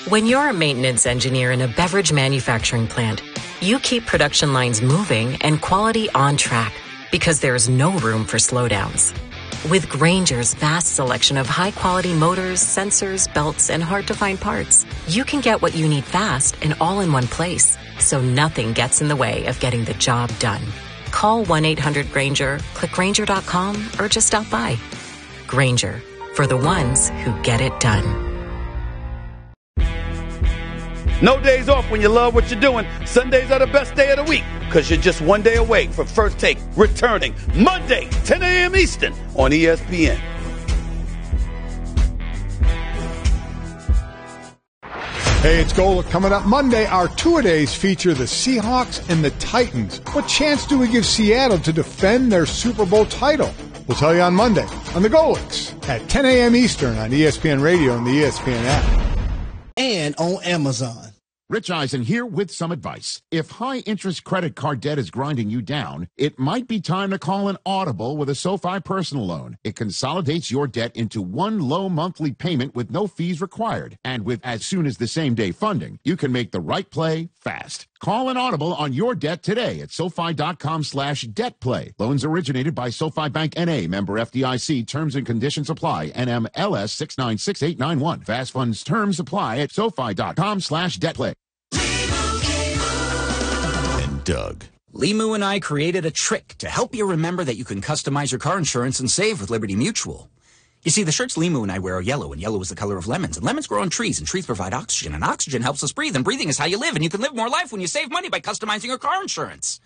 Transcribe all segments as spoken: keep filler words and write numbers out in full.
When you're a maintenance engineer in a beverage manufacturing plant, you keep production lines moving and quality on track because there's no room for slowdowns. With Grainger's vast selection of high-quality motors, sensors, belts, and hard-to-find parts, you can get what you need fast and all in one place, so nothing gets in the way of getting the job done. Call one eight hundred Grainger, click Grainger dot com, or just stop by. Grainger, for the ones who get it done. No days off when you love what you're doing. Sundays are the best day of the week because you're just one day away from First Take returning Monday, ten a.m. Eastern on E S P N. Hey, it's Golic. Coming up Monday, our two-a-days feature the Seahawks and the Titans. What chance do we give Seattle to defend their Super Bowl title? We'll tell you on Monday on the Golics at ten a.m. Eastern on E S P N Radio and the E S P N app. And on Amazon. Rich Eisen here with some advice. If high-interest credit card debt is grinding you down, it might be time to call an audible with a SoFi personal loan. It consolidates your debt into one low monthly payment with no fees required. And with as soon as the same-day funding, you can make the right play fast. Call an audible on your debt today at SoFi.com slash debt play. Loans originated by SoFi Bank N A, member F D I C. Terms and conditions apply. N M L S six nine six eight nine one. Fast funds terms apply at SoFi.com slash debt play. And Doug. Limu and I created a trick to help you remember that you can customize your car insurance and save with Liberty Mutual. You see, the shirts Limu and I wear are yellow, and yellow is the color of lemons. And lemons grow on trees, and trees provide oxygen, and oxygen helps us breathe, and breathing is how you live, and you can live more life when you save money by customizing your car insurance.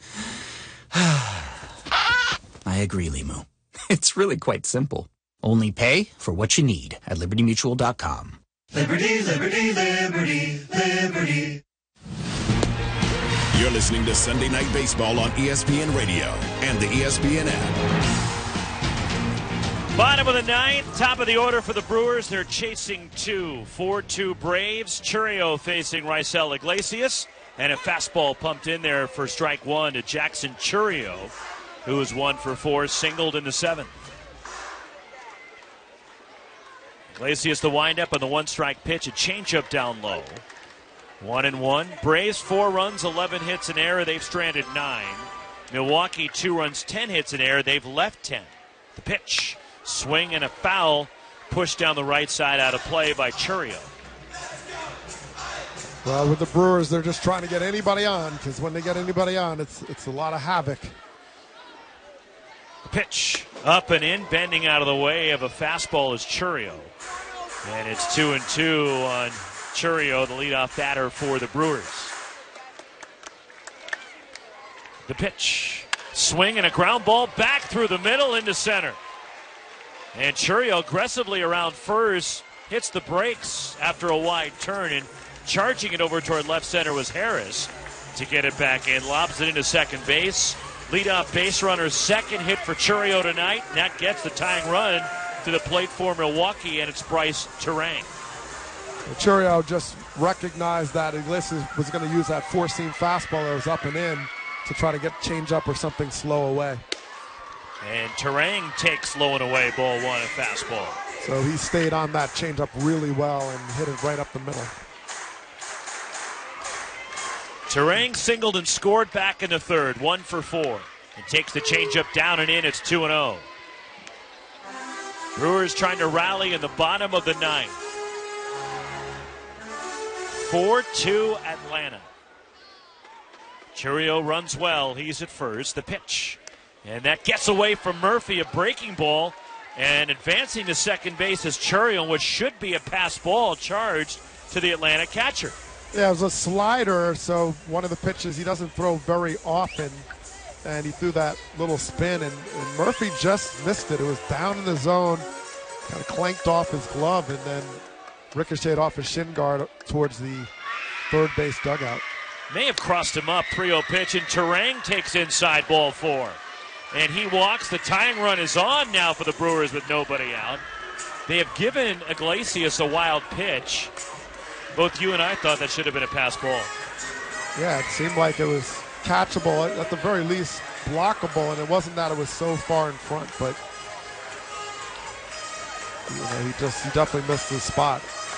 I agree, Limu. It's really quite simple. Only pay for what you need at liberty mutual dot com. Liberty, liberty, liberty, liberty. You're listening to Sunday Night Baseball on E S P N Radio and the E S P N app. Bottom of the ninth, top of the order for the Brewers. They're chasing two. four two Braves. Chourio facing Raisel Iglesias. And a fastball pumped in there for strike one to Jackson Chourio, who was one for four, singled in the seventh. Iglesias the windup on the one-strike pitch, a changeup down low. One and one. Braves, four runs, eleven hits in error. They've stranded nine. Milwaukee, two runs, ten hits in error. They've left ten. The pitch. Swing and a foul pushed down the right side out of play by Chourio. Well, with the Brewers, they're just trying to get anybody on, because when they get anybody on, it's it's a lot of havoc. The pitch up and in, bending out of the way of a fastball is Chourio. And it's two and two on Chourio, the leadoff batter for the Brewers. The pitch. Swing and a ground ball back through the middle into center. And Chourio aggressively around first, hits the brakes after a wide turn, and charging it over toward left center was Harris to get it back in. Lobs it into second base. Leadoff base runner, second hit for Chourio tonight, and that gets the tying run to the plate for Milwaukee, and it's Bryce Turang. Well, Chourio just recognized that Iglesias was going to use that four-seam fastball that was up and in to try to get change-up or something slow away. And Turang takes low and away, ball one, a fastball. So he stayed on that changeup really well and hit it right up the middle. Turang singled and scored back in the third, one for four. And takes the changeup down and in, it's two and oh. Brewers trying to rally in the bottom of the ninth. four two Atlanta. Chourio runs well, he's at first, the pitch. And that gets away from Murphy, a breaking ball, and advancing to second base is Chourio, which should be a pass ball charged to the Atlanta catcher. Yeah, it was a slider, so one of the pitches he doesn't throw very often, and he threw that little spin, and, and Murphy just missed it. It was down in the zone, kind of clanked off his glove, and then ricocheted off his shin guard towards the third base dugout. May have crossed him up, three oh pitch, and Turang takes inside ball four. And he walks. The tying run is on now for the Brewers with nobody out. They have given Iglesias a wild pitch. Both you and I thought that should have been a pass ball. Yeah, it seemed like it was catchable, at the very least blockable, and it wasn't that it was so far in front, but you know, he just he definitely missed his spot.